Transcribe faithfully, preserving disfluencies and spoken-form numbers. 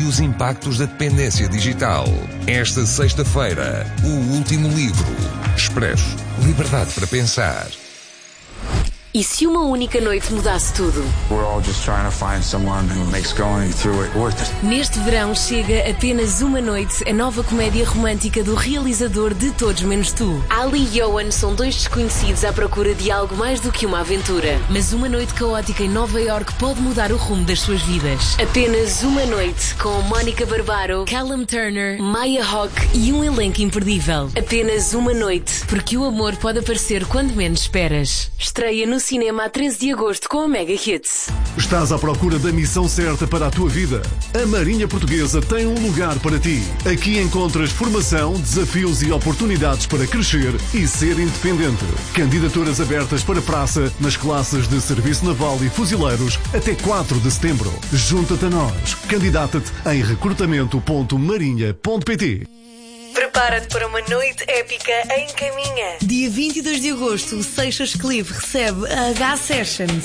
e os impactos da dependência digital. Esta sexta-feira, o último livro. Expresso. Liberdade para pensar. E se uma única noite mudasse tudo? We're all just trying to find someone who makes going through it worth it. Neste verão chega Apenas Uma Noite, a nova comédia romântica do realizador de Todos Menos Tu. Ali e Owen são dois desconhecidos à procura de algo mais do que uma aventura. Mas uma noite caótica em Nova Iorque pode mudar o rumo das suas vidas. Apenas Uma Noite, com Mónica Barbaro, Callum Turner, Maya Hawke e um elenco imperdível. Apenas Uma Noite, porque o amor pode aparecer quando menos esperas. Estreia no cinema a treze de agosto com a Mega Hits. Estás à procura da missão certa para a tua vida? A Marinha Portuguesa tem um lugar para ti. Aqui encontras formação, desafios e oportunidades para crescer e ser independente. Candidaturas abertas para praça nas classes de Serviço Naval e Fuzileiros até quatro de setembro. Junta-te a nós. Candidata-te em recrutamento ponto marinha ponto pt. Prepara-te para uma noite épica em Caminha. Dia vinte e dois de agosto, o Seixas Clive recebe a H Sessions.